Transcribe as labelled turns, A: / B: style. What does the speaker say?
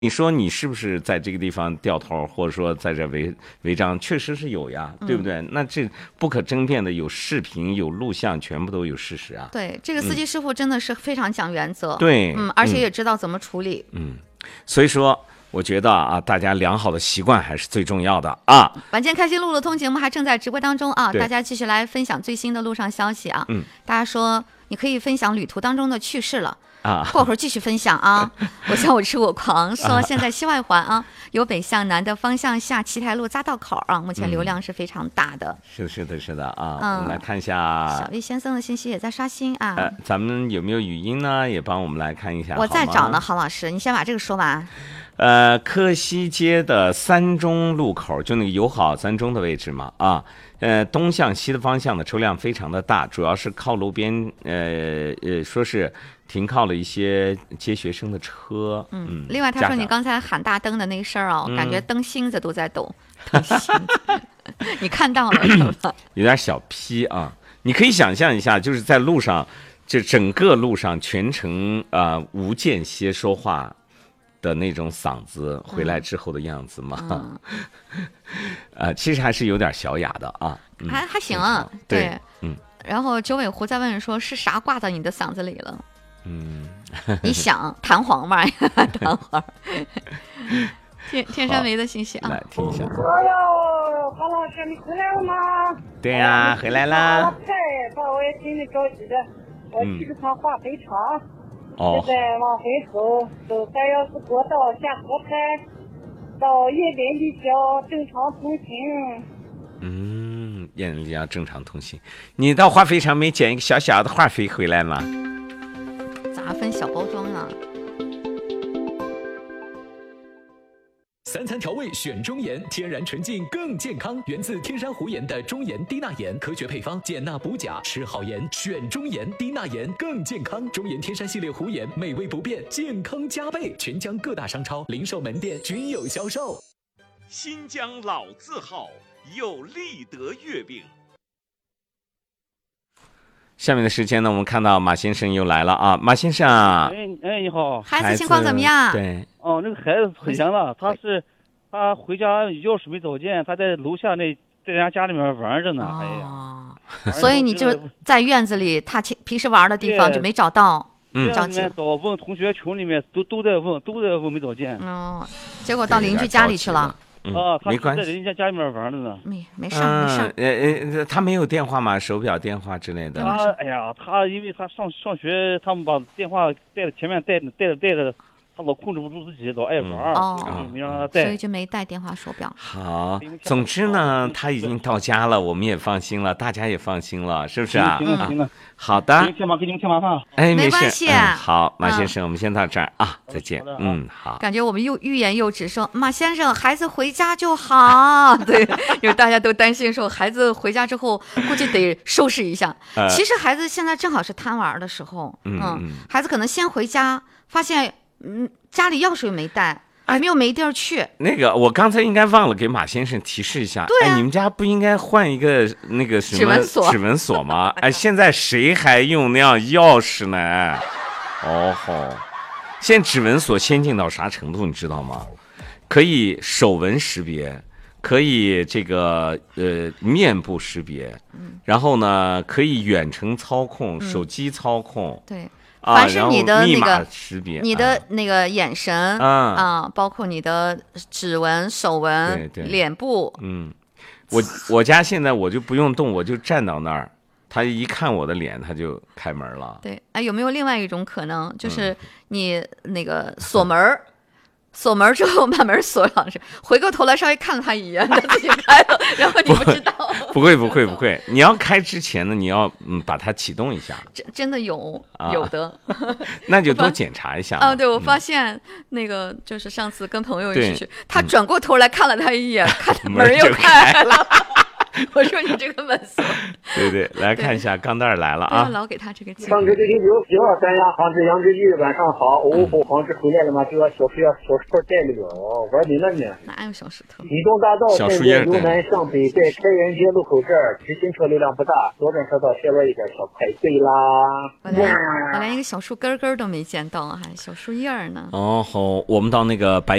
A: 你说你是不是在这个地方掉头，或者说在这违章？确实是有呀，对不对？那这不可争辩的，有视频、有录像，全部都有事实啊。
B: 对，这个司机师傅真的是非常讲原则。
A: 对，
B: 而且也知道怎么处理。
A: 所以说，我觉得啊，大家良好的习惯还是最重要的啊。
B: 晚间开心路路通节目还正在直播当中啊，大家继续来分享最新的路上消息啊。大家说你可以分享旅途当中的趣事了。过会儿继续分享啊！我想我吃我狂说，现在西外环啊，由北向南的方向下七台路匝道口啊，目前流量是非常大的。
A: 是的啊！我们来看一下
B: 小魏先生的信息也在刷新啊。
A: 咱们有没有语音呢？也帮我们来看一下。
B: 我在找呢，郝老师，你先把这个说完。
A: 柯西街的三中路口，就那个友好三中的位置嘛啊。东向西的方向的车辆非常的大，主要是靠路边，说是停靠了一些接学生的车。
B: 另外他说你刚才喊大灯的那个事儿啊，感觉灯芯子都在抖。你看到了是吧？
A: 有点小批啊，你可以想象一下，就是在路上，这整个路上全程无间歇说话的那种嗓子，回来之后的样子嘛。其实还是有点小哑的啊。
B: 还行啊。
A: 对。
B: 然后九尾狐在问说，是啥挂到你的嗓子里了？你想弹簧嘛？弹簧。天山梅的信息啊，
A: 来听一下。
C: 哎呦，郝老师，你回来了吗？
A: 对呀，回来啦。
C: 把我也挺着急的，我去了趟化肥厂。现在往回走314国道下河滩，到叶林立交正常通行。
A: 叶林立交正常通行。你到化肥厂没捡一个小小的化肥回来吗？
B: 咋分小包装啊？
D: 三餐调味选中盐，天然纯净更健康，源自天山湖盐的中盐低钠盐，科学配方，减钠补钾，吃好盐，选中盐，低钠盐更健康。中盐天山系列湖盐，美味不变，健康加倍，全疆各大商超、零售门店均有销售。
E: 新疆老字号有立德月饼。
A: 下面的时间呢，我们看到马先生又来了啊，马先生。
F: 你好。
B: 孩子情况怎么样？
A: 对。
F: 那个孩子很强的，他回家钥匙没找见，他在楼下在人家里面玩着呢。
B: 所以你就在院子里，他平时玩的地方就没找到。
F: 着急。问同学群里面都在问没找见。
B: 结果到邻居家里去了。
A: 没关系，
F: 在人家里面玩着呢。
B: 没事。
A: 他没有电话吗？手表电话之类的。
F: 他因为他上学，他们把电话带着前面带着，他老控制不住自己，老爱玩，没让他带，
B: 所以就没带电话手表。
A: 好，总之呢，他已经到家了，我们也放心了，大家也放心了，是不是啊？
F: 行了。
A: 好的。
F: 给你们添麻烦了。
A: 没
B: 关系。
A: 好，马先生，我们先到这儿啊，再见。好。
B: 感觉我们又欲言又止，说马先生，孩子回家就好。对，因为大家都担心说孩子回家之后估计得收拾一下。其实孩子现在正好是贪玩的时候。孩子可能先回家，发现家里钥匙也没带。没地儿去。那
A: 个，我刚才应该忘了给马先生提示一下。你们家不应该换一个那个什么指纹锁吗？现在谁还用那样钥匙呢？现在指纹锁先进到啥程度，你知道吗？可以手纹识别，可以这个面部识别，然后呢可以远程操控，手机操控。
B: 对。凡是你的那个
A: 识别，
B: 你的那个眼神包括你的指纹、手纹、脸部。
A: 我家现在我就不用动，我就站到那儿，他一看我的脸，他就开门了。
B: 对，有没有另外一种可能，就是你那个锁门之后把门锁上去，回过头来稍微看了他一眼，他自己开了，然后你不知道。
A: 不会，你要开之前呢，你要把它启动一下。
B: 真的有的。
A: 那就多检查一下。
B: 对，我发现那个就是上次跟朋友一起去，他转过头来看了他一眼，看门又开了。 我说你这个稳怂。
A: 对，来看一下钢蛋儿来了啊！
B: 不要老给他这个机会。
G: 上周这就行，咱俩杭州杨志宇晚上好，杭州回来了吗？这个小树带了，玩没了呢。
B: 哪有小石头？
G: 移动大道现在由南向北，在开元街路口这儿，直行车流量不大，左转车道下边一点小排队啦。
B: 我连一个小树根都没见到，还小树叶呢。
A: 哦，好，我们到那个白